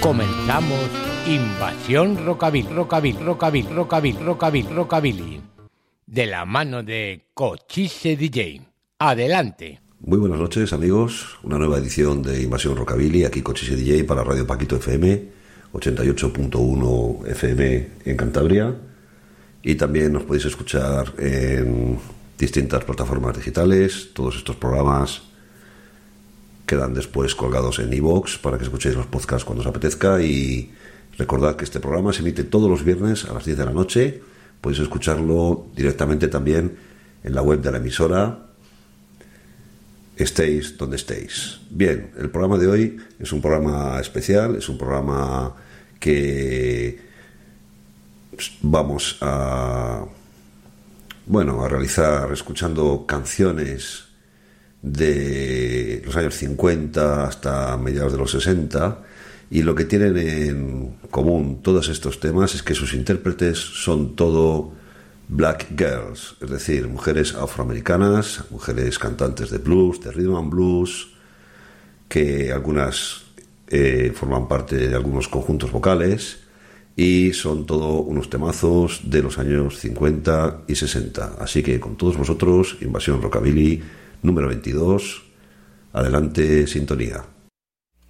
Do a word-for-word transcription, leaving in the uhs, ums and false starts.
Comenzamos Invasión Rockabilly, Rockabilly, Rockabilly, Rockabilly, Rockabilly, Rockabilly, de la mano de Cochise D J. Adelante. Muy buenas noches, amigos. Una nueva edición de Invasión Rockabilly, aquí Cochise D J para Radio Paquito F M, ochenta y ocho punto uno F M en Cantabria. Y también nos podéis escuchar en distintas plataformas digitales. Todos estos programas quedan después colgados en iVoox para que escuchéis los podcasts cuando os apetezca. Y recordad que este programa se emite todos los viernes a las diez de la noche. Podéis escucharlo directamente también en la web de la emisora, estéis donde estéis. Bien, el programa de hoy es un programa especial, es un programa que vamos a bueno a realizar escuchando canciones de los años cincuenta hasta mediados de los sesenta, y lo que tienen en común todos estos temas es que sus intérpretes son todo black girls, es decir, mujeres afroamericanas, mujeres cantantes de blues, de rhythm and blues, que algunas eh, forman parte de algunos conjuntos vocales, y son todo unos temazos de los años cincuenta y sesenta. Así que con todos vosotros, Invasión Rockabilly número veintidós. Adelante, sintonía.